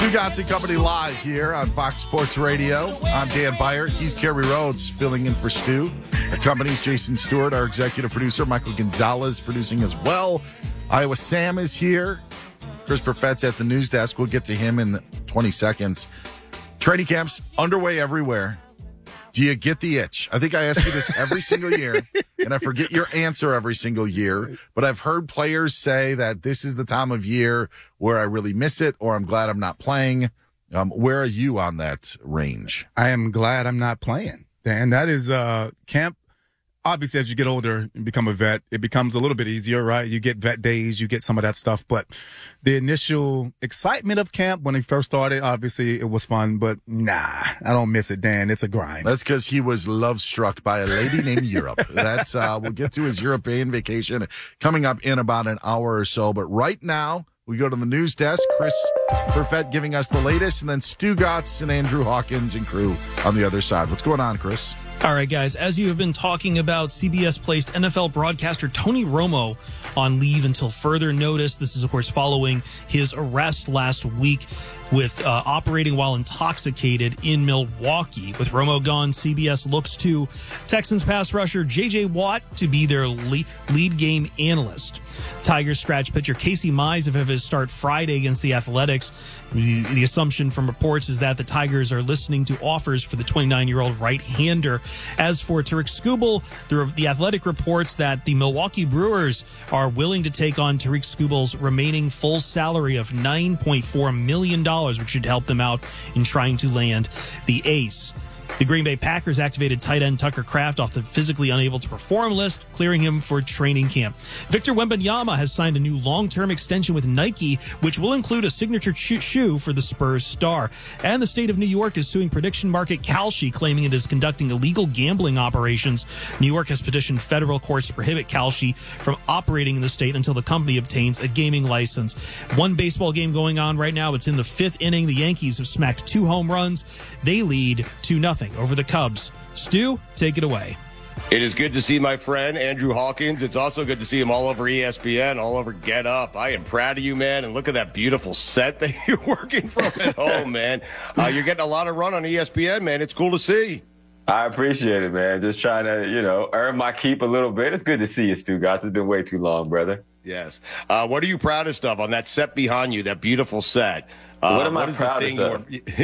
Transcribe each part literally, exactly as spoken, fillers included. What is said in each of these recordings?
Stugotz and Company live here on Fox Sports Radio. I'm Dan Byer. He's Kerry Rhodes filling in for Stu. Our company's Jason Stewart, our executive producer. Michael Gonzalez producing as well. Iowa Sam is here. Chris Perfett's at the news desk. We'll get to him in twenty seconds. Training camps underway everywhere. Do you get the itch? I think I ask you this every single year, and I forget your answer every single year. But I've heard players say that this is the time of year where I really miss it, or I'm glad I'm not playing. Um, where are you on that range? I am glad I'm not playing, Dan. That is uh, camp. Obviously, as you get older and become a vet, it becomes a little bit easier, right? You get vet days, you get some of that stuff. But the initial excitement of camp when he first started, obviously, it was fun. But nah, I don't miss it, Dan. It's a grind. That's because he was love struck by a lady named Europe. That's uh, we'll get to his European vacation coming up in about an hour or so. But right now, we go to the news desk. Chris Perfett giving us the latest, and then Stugotz and Andrew Hawkins and crew on the other side. What's going on, Chris? All right, guys, as you have been talking about, C B S placed N F L broadcaster Tony Romo on leave until further notice. This is, of course, following his arrest last week with uh, operating while intoxicated in Milwaukee. With Romo gone, C B S looks to Texans pass rusher J J. Watt to be their lead, lead game analyst. Tigers scratch pitcher Casey Mize have his start Friday against the Athletics. The, the assumption from reports is that the Tigers are listening to offers for the twenty-nine-year-old right-hander. As for Tariq Skubal, the, the Athletic reports that the Milwaukee Brewers are willing to take on Tariq Skubal's remaining full salary of nine point four million dollars, which should help them out in trying to land the ace. The Green Bay Packers activated tight end Tucker Kraft off the physically unable to perform list, clearing him for training camp. Victor Wembanyama has signed a new long-term extension with Nike, which will include a signature shoe for the Spurs star. And the state of New York is suing prediction market Kalshi, claiming it is conducting illegal gambling operations. New York has petitioned federal courts to prohibit Kalshi from operating in the state until the company obtains a gaming license. One baseball game going on right now. It's in the fifth inning. The Yankees have smacked two home runs. They lead two nothing over the Cubs. Stu, take it away. It is good to see my friend Andrew Hawkins. It's also good to see him all over E S P N, all over Get Up. I am proud of you, man, and look at that beautiful set that you're working from at home, man. Uh, you're getting a lot of run on E S P N, man. It's cool to see. I appreciate it, man. Just trying to, you know, earn my keep a little bit. It's good to see you, Stugotz. It's been way too long, brother. Yes. Uh, what are you proudest of on that set behind you, that beautiful set? Uh, what am I what proudest of?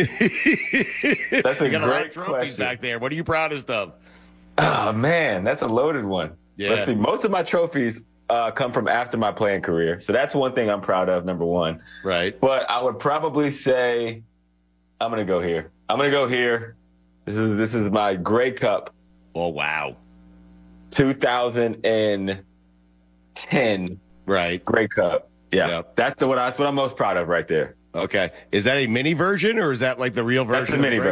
That's a you got a lot great of trophies question. back there. What are you proudest of? Oh, man, that's a loaded one. Yeah. Let's see. Most of my trophies uh, come from after my playing career. So that's one thing I'm proud of, number one. Right. But I would probably say I'm going to go here. I'm going to go here. This is this is my Grey Cup. Oh, wow. two thousand ten Right. Grey Cup. Yeah, Yep. that's the what I, that's what I'm most proud of right there. Okay. Is that a mini version or is that like the real version? That's the of the mini Grey